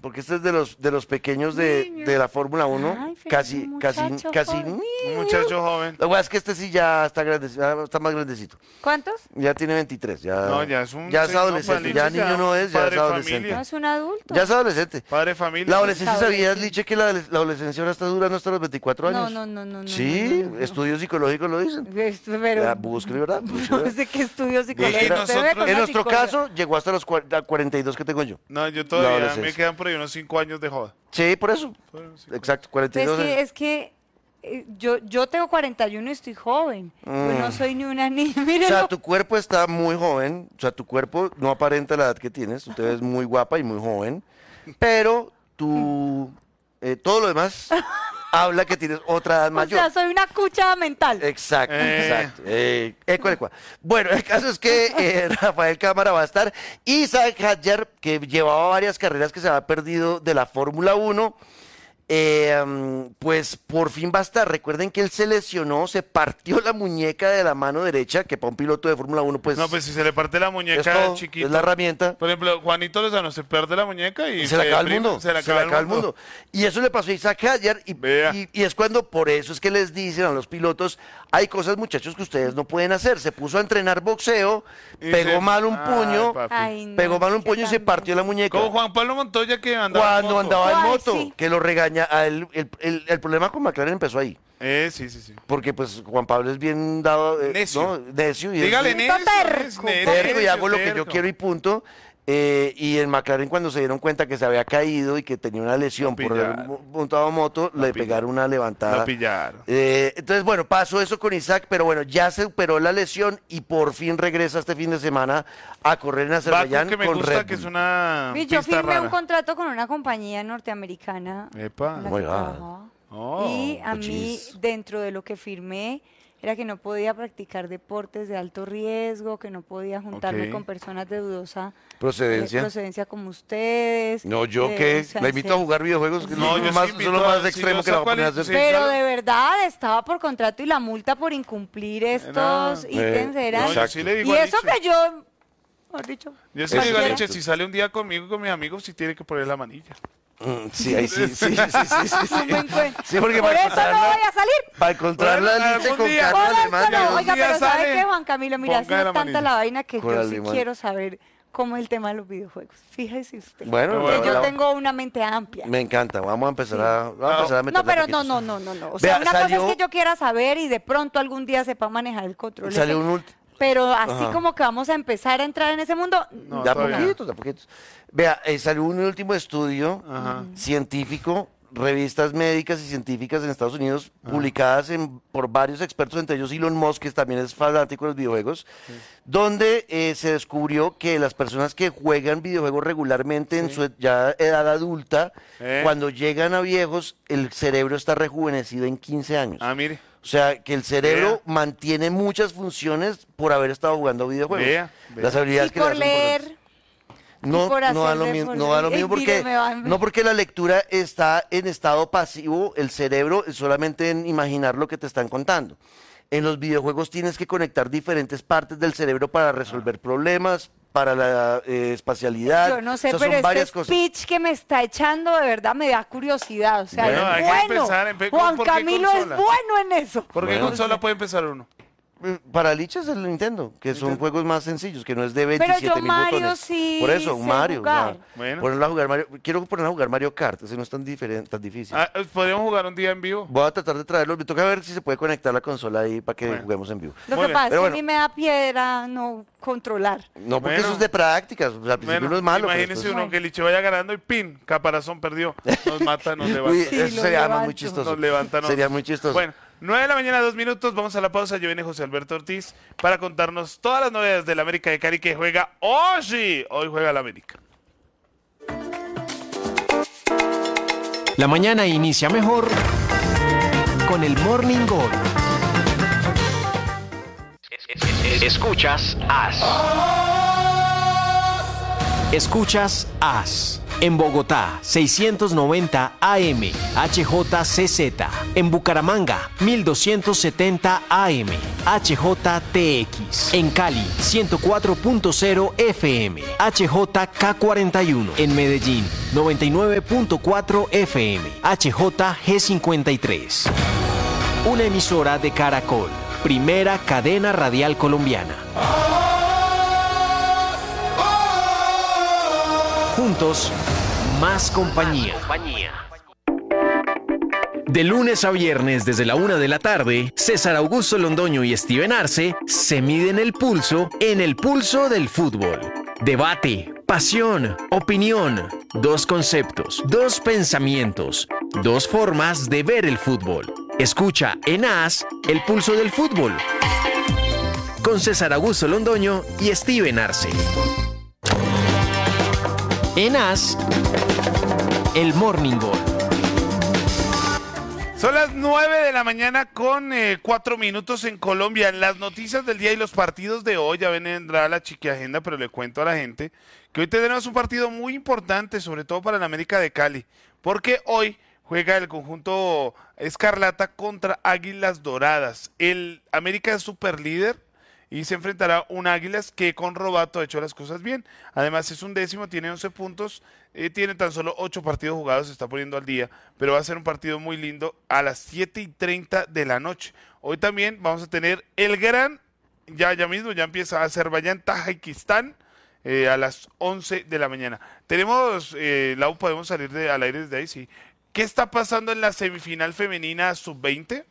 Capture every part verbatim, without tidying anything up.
porque este es de los de los pequeños de, de la Fórmula uno. Ay, pero casi, un casi, muchacho casi. joven. Un muchacho joven. Lo que pasa es que este sí ya está grande, ya está más grandecito. ¿Cuántos? Ya tiene veintitrés. Ya, No, ya es un ya es señor, adolescente. Liche, Ya ya niño no es, ya padre es de adolescente. familia. No es un adulto. Ya es adolescente. Padre de familia. La adolescencia, Adolescente. ¿sabías, Liche, que la, la adolescencia ahora está durando hasta los veinticuatro años? No, no, no, no, no. Sí, no, no, no. estudios psicológicos lo dicen. Esto, pero... Ya, búsquelo, ¿verdad? Búsquelo, No ¿verdad? sé qué estudios psicológicos. Y nosotros- En nuestro caso, llegó hasta los cua- cuarenta y dos que tengo yo. No, yo La todavía adolescencia. me quedan por ahí unos cinco años de joda. Sí, por eso. Bueno, sí. Exacto, cuarenta y Es dos que, años. es que eh, yo, yo tengo cuarenta y uno y estoy joven. Yo no soy ni una niña. O Mírenlo. sea, tu cuerpo está muy joven, o sea, tu cuerpo no aparenta la edad que tienes, tú te ves muy guapa y muy joven, pero tu, eh, todo lo demás habla que tienes otra edad O mayor. sea, soy una cucha mental. Exacto, Eh. exacto. Eh, eco, eco. Bueno, el caso es que eh, Rafael Cámara va a estar y Isaac Hadjar, que llevaba varias carreras que se había perdido de la Fórmula uno, eh, um, pues por fin va a estar. Recuerden que él se lesionó, se partió la muñeca de la mano derecha, que para un piloto de Fórmula uno, pues, No, pues si se le parte la es, muñeca todo, chiquito. es la herramienta. Por ejemplo, Juanito Lozano se pierde la muñeca y Y se le acaba el deprime, mundo. Se le acaba, el mundo. Y eso le pasó a Isaac Hadjar. Y, Vea. y, y es cuando, por eso es que les dicen a los pilotos, hay cosas, muchachos, que ustedes no pueden hacer. Se puso a entrenar boxeo, Y pegó se- mal un Ay, puño, papi. Ay, no, pegó mal un qué puño y se tan- partió la muñeca. Como Juan Pablo Montoya que andaba en Cuando moto. andaba en Ay, moto, sí. que lo regaña. A él, el, el- el problema con McLaren empezó ahí. Eh, sí, sí, sí. Porque pues Juan Pablo es bien dado, eh, Necio. ¿no? Necio y es- Dígale es necio, terco. es necio, terco y hago lo que yo terco. quiero y punto. Eh, y en McLaren, cuando se dieron cuenta que se había caído y que tenía una lesión Lo por haber pillaron. mo- montado moto, le pillaron. pegaron una levantada. Lo pillaron. Eh, entonces, bueno, pasó eso con Isaac, pero bueno, ya se superó la lesión y por fin regresa este fin de semana a correr en Azerbaiyán Baku, que me con gusta, Red que es Bull. una Y yo pista firmé rara. un contrato con una compañía norteamericana. Epa. en la Oh my que God. trabajaba. Oh, y a mí, puchis. dentro de lo que firmé, era que no podía practicar deportes de alto riesgo, que no podía juntarme Ok. con personas de dudosa eh, Procedencia. procedencia como ustedes. No, yo Eh, que o sea, la invito sí. a jugar videojuegos, que No, es yo lo más, sí invito son lo a- más si extremo yo que la saco voy a poner a al- hacer. sí. Pero solo- de verdad estaba por contrato y la multa por incumplir estos No. ítems Eh, era. No, yo Exacto. sí le digo Y a eso Liche. que yo, mejor dicho, Yo sí le digo a cualquiera. Liche, si sale un día conmigo con mis amigos, sí tiene que poner la manilla. Mm, Sí, ahí sí, sí, sí, sí, sí, sí. Un buen cuento. Sí, porque Por para eso no encontrarla, voy a salir. para encontrarla Bueno, Liche algún con día. carne Por eso alemana. no. algún Oiga, día pero ¿sabe sale, qué, Juan Camilo? Mira, ha ponga sido la tanta manilla. la vaina que Con yo la sí limón. quiero saber cómo es el tema de los videojuegos. Fíjese usted. Bueno, Pero Que bueno, yo la- tengo una mente amplia. me encanta. Vamos a empezar a, vamos a, empezar a No, meterle pero poquitos. no, no, no, no, no. O sea, Vea, una salió- cosa es que yo quiera saber y de pronto algún día sepa manejar el control. Salió ese, un ulti- Pero así Ajá. como que vamos a empezar a entrar en ese mundo, No, de a todavía no. poquitos, de a poquitos. Vea, eh, salió un último estudio Ajá. científico, revistas médicas y científicas en Estados Unidos, publicadas en- por varios expertos, entre ellos Elon Musk, que también es fanático de los videojuegos, donde eh, se descubrió que las personas que juegan videojuegos regularmente en su ya edad adulta, Eh. cuando llegan a viejos, el cerebro está rejuvenecido en quince años. Ah, mire. O sea, que el cerebro Vea. mantiene muchas funciones por haber estado jugando videojuegos. Vea, vea. Las habilidades y que le por hacen importantes. leer. No, por no da hacer lo mismo, deporte. no da lo Ey, mismo porque, míreme, va. no porque la lectura está en estado pasivo, el cerebro es solamente en imaginar lo que te están contando. En los videojuegos tienes que conectar diferentes partes del cerebro para resolver problemas, para la eh, espacialidad. Yo no sé, o sea, pero son este varias cosas. speech que me está echando de verdad me da curiosidad. O sea, Bueno, es hay que bueno. empezar, empe- Juan ¿por qué Camilo es consola? bueno en eso. ¿Por qué Bueno. consola puede empezar uno? Eh, Para Lich es el Nintendo, que son juegos más sencillos, que no es de Pero veintisiete yo mil Mario botones. sí Por eso, sé Mario. jugar. o sea, Bueno. ponerlo a jugar Mario. Quiero ponerlo a jugar Mario Kart, ese no es tan, diferente, tan difícil. Ah, podríamos jugar un día en vivo. Voy a tratar de traerlo. Me toca ver si se puede conectar la consola ahí para que Bueno. juguemos en vivo. Lo Muy que bien. pasa es que Pero a bueno. mí me da piedra no controlar. No, porque Bueno. eso es de prácticas. O sea, al principio Bueno, no es malo. pero imagínese después- uno que Liche vaya ganando y ¡pin! Caparazón perdió. Nos mata, nos levanta. Uy, Sí, eso lo sería más levanto. muy chistoso. Nos levanta, nos- Sería muy chistoso. Bueno, nueve de la mañana, dos minutos. Vamos a la pausa. Ya viene José Alberto Ortiz para contarnos todas las novedades del América de Cali que juega hoy. Sí, hoy juega el América. La mañana inicia mejor con el Morning Gol. Escuchas As. Escuchas As. En Bogotá, seiscientos noventa A M, H J C Z. En Bucaramanga, mil doscientos setenta A M, H J T X. En Cali, ciento cuatro punto cero F M, H J K cuarenta y uno. En Medellín, noventa y nueve punto cuatro F M, H J G cincuenta y tres. Una emisora de Caracol, primera cadena radial colombiana. Juntos, más compañía. De lunes a viernes desde la una de la tarde, César Augusto Londoño y Steven Arce se miden el pulso en el pulso del fútbol. Debate, pasión, opinión, dos conceptos, dos pensamientos, dos formas de ver el fútbol. Escucha en AS el pulso del fútbol con César Augusto Londoño y Steven Arce. En AS, el Morning Goal. Son las nueve de la mañana con eh, cuatro minutos en Colombia. En las noticias del día y los partidos de hoy, ya vendrá la chiqui agenda, pero le cuento a la gente que hoy tendremos un partido muy importante, sobre todo para el América de Cali, porque hoy juega el conjunto Escarlata contra Águilas Doradas. El América es super líder y se enfrentará a un Águilas que con Robato ha hecho las cosas bien. Además es un décimo, tiene once puntos, eh, tiene tan solo ocho partidos jugados, se está poniendo al día, pero va a ser un partido muy lindo a las siete y treinta de la noche. Hoy también vamos a tener el gran, ya, ya mismo, ya empieza Azerbaiyán, Tajikistán, eh, a las once de la mañana. Tenemos, eh, Lau, podemos salir de, al aire desde ahí, sí. ¿Qué está pasando en la semifinal femenina sub veinte?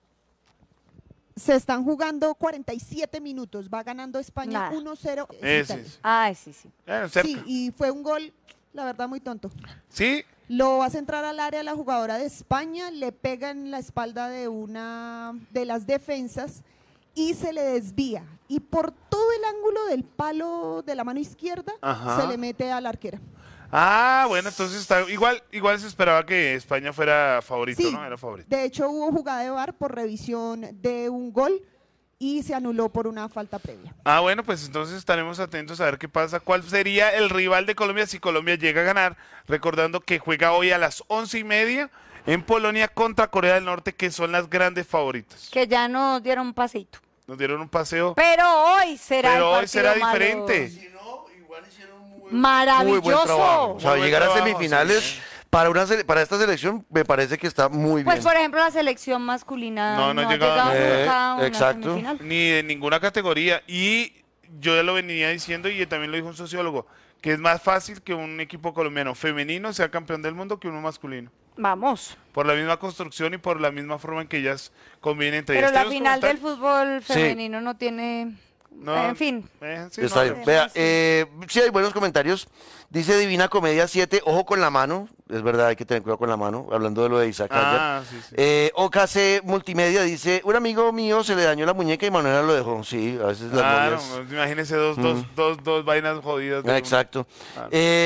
Se están jugando cuarenta y siete minutos, va ganando España Nada. uno cero. Ese es. Ay, sí, sí. Bueno, cerca. Sí, y fue un gol, la verdad, muy tonto. ¿Sí? Lo va a centrar al área la jugadora de España, le pega en la espalda de una de las defensas y se le desvía. Y por todo el ángulo del palo de la mano izquierda, Ajá. se le mete a la arquera. Ah, bueno, entonces está igual, igual se esperaba que España fuera favorito, Sí, ¿no? Era favorito. de hecho hubo jugada de V A R por revisión de un gol y se anuló por una falta previa. Ah, bueno, pues entonces estaremos atentos a ver qué pasa. ¿Cuál sería el rival de Colombia si Colombia llega a ganar? Recordando que juega hoy a las once y media en Polonia contra Corea del Norte, que son las grandes favoritas. Que ya nos dieron un paseíto. Nos dieron un paseo, Pero hoy será pero el hoy partido será malo. diferente. Maravilloso. Muy buen trabajo. O sea, Muy buen llegar a trabajo, semifinales sí. para una sele- para esta selección me parece que está muy Pues bien. por ejemplo la selección masculina No, no, no ha llegaba- llegado Eh, nunca a una exacto. semifinal. Ni de ninguna categoría. Y yo ya lo venía diciendo y también lo dijo un sociólogo, que es más fácil que un equipo colombiano femenino sea campeón del mundo que uno masculino. Vamos. Por la misma construcción y por la misma forma en que ellas conviven entre Pero ellas. la ¿Tenemos final del comentarios? fútbol Sí. femenino no tiene... No, en fin. eh, sí, Está no, bien. Vea, eh, sí hay buenos comentarios. Dice Divina Comedia siete, ojo con la mano. Es verdad, hay que tener cuidado con la mano, hablando de lo de Isaac Ah, ayer. sí, sí. Eh, O K C Multimedia dice, un amigo mío se le dañó la muñeca y Manuela lo dejó. Sí, a veces las Claro, novias- pues, imagínese dos, Mm. dos, dos, dos vainas jodidas. de Ah, una. exacto. Claro.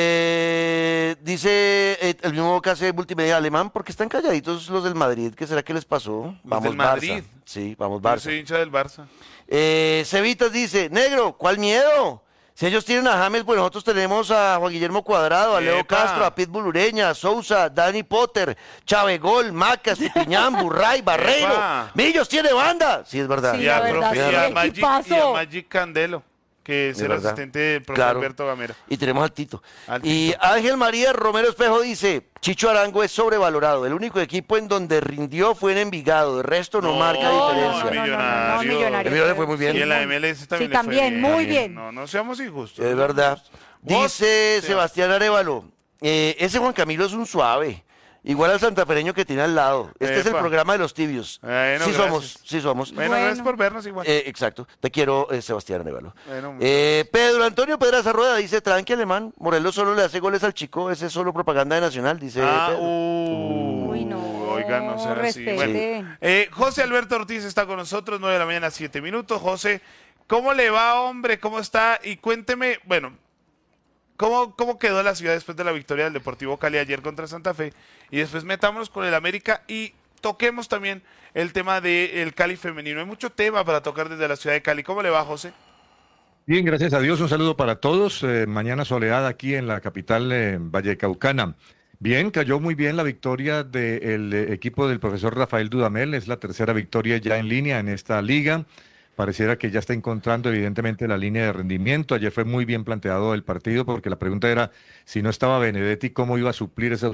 Eh, dice eh, el mismo K C Multimedia Alemán, ¿por qué están calladitos los del Madrid? ¿Qué será que les pasó? del Barça. Madrid. Sí, vamos Yo Barça. soy hincha del Barça. Eh, Cevitas dice, negro, ¿cuál miedo? Si ellos tienen a James, pues nosotros tenemos a Juan Guillermo Cuadrado, a Leo Epa. Castro, a Pitbull Ureña, a Sousa, Dani Potter, Chavegol, Macas, Piñán, Burray, Barreiro. Epa. Millos tiene banda. Sí, es verdad. Sí, y, a la verdad, profe- sí, y a qué Magic, equipazo. y a Magic Candelo, que es De el verdad. asistente del profesor Claro. Alberto Gamera. Y tenemos al Tito. Al Y Tito. Ángel María Romero Espejo dice, Chicho Arango es sobrevalorado. El único equipo en donde rindió fue en Envigado. De resto no, No, marca no, diferencia. no, Millonarios. El Millonarios le fue muy bien. Y en la M L S también Sí, le fue también, bien. muy bien. No, no seamos injustos. Es verdad. Vos, Dice Seba. Sebastián Arevalo, eh, ese Juan Camilo es un suave. Igual al santafereño que tiene al lado. Este es el Epa. programa de los tibios. Bueno, sí gracias. somos, sí somos. Bueno, Bueno. gracias por vernos igual. Eh, exacto. Te quiero, eh, Sebastián Arevalo. Bueno, muchas Eh, Pedro Antonio Pedraza Rueda dice, tranqui alemán, Morelos solo le hace goles al chico, ese es solo propaganda de Nacional, dice Ah, Pedro. uh, Uy, no, Oigan, no sean así. respeten. Bueno, eh, José Alberto Ortiz está con nosotros, nueve de la mañana, siete minutos. José, ¿cómo le va, hombre? ¿Cómo está? Y cuénteme, bueno, ¿cómo, cómo quedó la ciudad después de la victoria del Deportivo Cali ayer contra Santa Fe? Y después metámonos con el América y toquemos también el tema del Cali femenino. Hay mucho tema para tocar desde la ciudad de Cali. ¿Cómo le va, José? Bien, gracias a Dios. Un saludo para todos. Eh, mañana soleada aquí en la capital eh, vallecaucana. Bien, cayó muy bien la victoria del eh, equipo del profesor Rafael Dudamel. Es la tercera victoria ya en línea en esta liga. Pareciera que ya está encontrando evidentemente la línea de rendimiento. Ayer fue muy bien planteado el partido porque la pregunta era si no estaba Benedetti, ¿cómo iba a suplir esa